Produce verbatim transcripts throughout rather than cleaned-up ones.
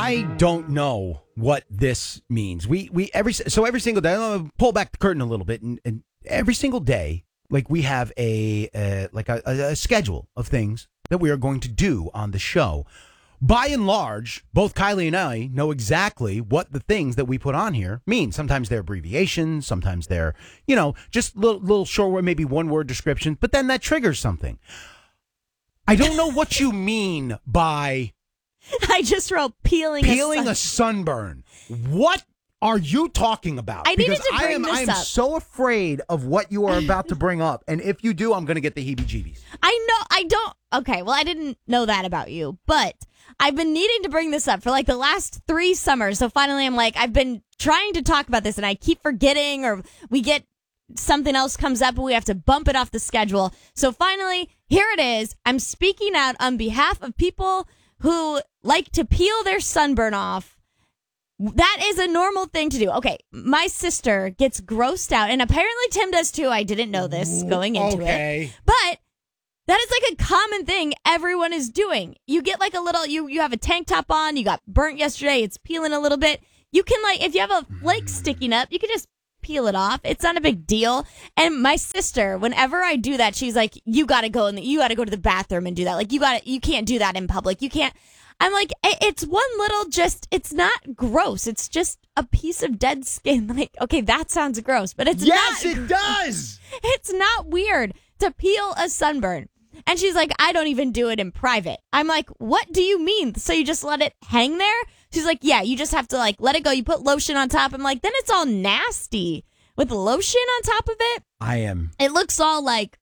I don't know what this means. We we every so every single day. I'm gonna pull back the curtain a little bit, and, and every single day, like we have a uh, like a, a, a schedule of things that we are going to do on the show. By and large, both Kylie and I know exactly what the things that we put on here mean. Sometimes they're abbreviations, sometimes they're, you know, just little, little short word, maybe one word descriptions, but then that triggers something. I don't know what you mean by I just wrote peeling peeling a, a sunburn. What are you talking about? I needed because to bring I am, this I am up. so afraid of what you are about to bring up. And if you do, I'm going to get the heebie-jeebies. I know, I don't, okay, well, I didn't know that about you, but I've been needing to bring this up for like the last three summers. So finally I'm like, I've been trying to talk about this and I keep forgetting, or we get something else comes up and we have to bump it off the schedule. So finally, here it is. I'm speaking out on behalf of people who like to peel their sunburn off. That is a normal thing to do. Okay, my sister gets grossed out, and apparently Tim does too. I didn't know this going into okay. it. But that is like a common thing everyone is doing. You get like a little, you, you have a tank top on, you got burnt yesterday, it's peeling a little bit. You can like, if you have a flake sticking up, you can just peel it off. It's not a big deal. And my sister, whenever I do that, she's like, you gotta go in the, you gotta go to the bathroom and do that. Like you gotta, you can't do that in public. You can't. I'm like, it's one little just, it's not gross. It's just a piece of dead skin. Like, okay, that sounds gross, but it's yes, not. Yes, it does. It's not weird to peel a sunburn. And she's like, I don't even do it in private. I'm like, what do you mean? So you just let it hang there? She's like, yeah, you just have to like let it go. You put lotion on top. I'm like, then it's all nasty with lotion on top of it. I am. It looks all like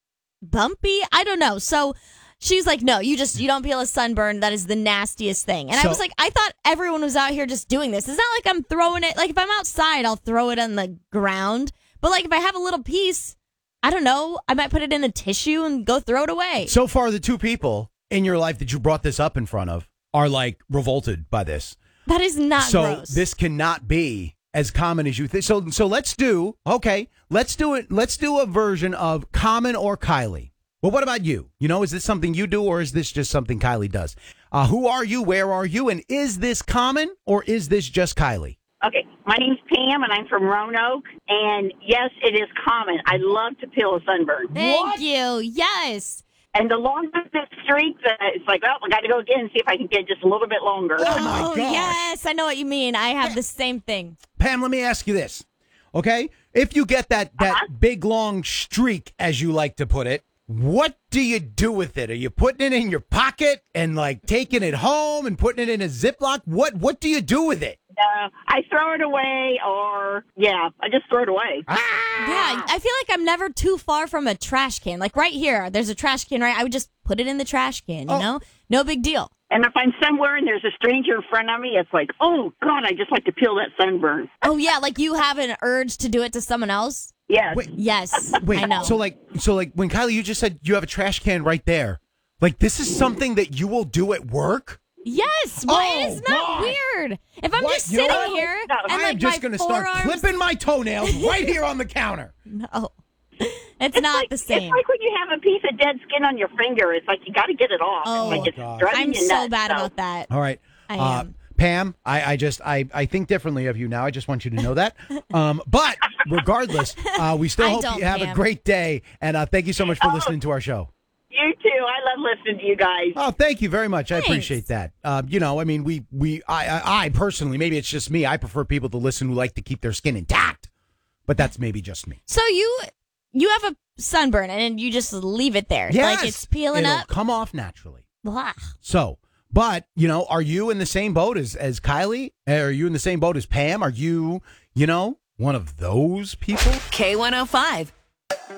bumpy. I don't know. So she's like, no, you just, you don't peel a sunburn. That is the nastiest thing. And so, I was like, I thought everyone was out here just doing this. It's not like I'm throwing it. Like if I'm outside, I'll throw it on the ground. But like if I have a little piece, I don't know, I might put it in a tissue and go throw it away. So far, the two people in your life that you brought this up in front of are like revolted by this. That is not so gross. So this cannot be as common as you think. So, so let's do, okay, let's do it. Let's do a version of Common or Kylie. Well, what about you? You know, is this something you do, or is this just something Kylie does? Uh, who are you? Where are you? And is this common, or is this just Kylie? Okay, my name's Pam, and I'm from Roanoke. And yes, it is common. I love to peel a sunburn. Thank what? you. Yes. And the longer the streak, uh, it's like, well, I got to go again and see if I can get just a little bit longer. Oh, my oh, gosh. Yes, I know what you mean. I have the same thing. Pam, let me ask you this, okay? If you get that, that Uh-huh. big, long streak, as you like to put it, what do you do with it? Are you putting it in your pocket and like taking it home and putting it in a Ziploc? What What do you do with it? Uh, I throw it away, or yeah, I just throw it away. Ah! Yeah, I feel like I'm never too far from a trash can. Like right here, there's a trash can, right? I would just put it in the trash can, you Oh. know? No big deal. And if I'm somewhere and there's a stranger in front of me, it's like, oh, God, I just like to peel that sunburn. Oh, yeah, like you have an urge to do it to someone else? Yes. Wait, Yes, wait. I know. So like, so like, when Kylie, you just said you have a trash can right there. Like, this is something that you will do at work? Yes, well, Oh, it is not God. weird. If I'm What? just You know sitting what? here No, and I like am just my going to start forearms, clipping my toenails right here on the counter. no, it's, It's not like, the same. It's like when you have a piece of dead skin on your finger. It's like you got to get it off. Oh, it's like it's God. driving I'm you so nuts, bad so. about that. All right. I uh, am. Pam, I, I just I, I think differently of you now. I just want you to know that. Um, but regardless, uh, we still I hope don't, you have Pam. a great day. And uh, thank you so much for Oh. listening to our show. You too. I love listening to you guys. Oh, thank you very much. I Thanks. appreciate that. Uh, you know, I mean, we we I, I I personally, maybe it's just me. I prefer people to listen who like to keep their skin intact, but that's maybe just me. So you you have a sunburn and you just leave it there. Yes, Like it's peeling it'll up. come off naturally. Blah. So, but you know, are you in the same boat as as Kylie? Are you in the same boat as Pam? Are you, you know, one of those people? K one oh five.